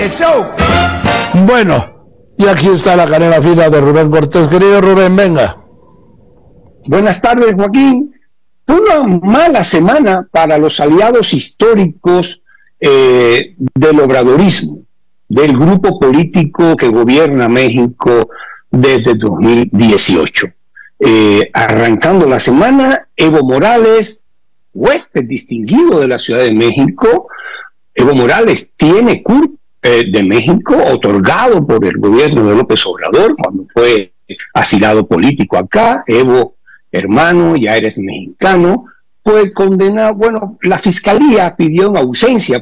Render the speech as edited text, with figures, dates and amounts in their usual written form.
Bueno, y aquí está la canela fina de Rubén Cortés. Querido Rubén, venga. Buenas tardes, Joaquín. Una mala semana para los aliados históricos del obradorismo, del grupo político que gobierna México desde 2018. Arrancando la semana, Evo Morales, huésped distinguido de la Ciudad de México. Evo Morales tiene CURP de México, otorgado por el gobierno de López Obrador cuando fue asilado político acá. Evo, hermano, ya eres mexicano, fue condenado. Bueno, la fiscalía pidió en ausencia